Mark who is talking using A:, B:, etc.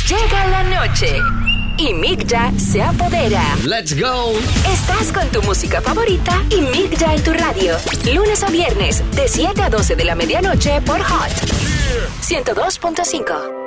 A: Llega la noche y Migya se apodera.
B: Let's go.
A: Estás con tu música favorita y Migya en tu radio. Lunes a viernes, de 7 a 12 de la medianoche por Hot 102.5.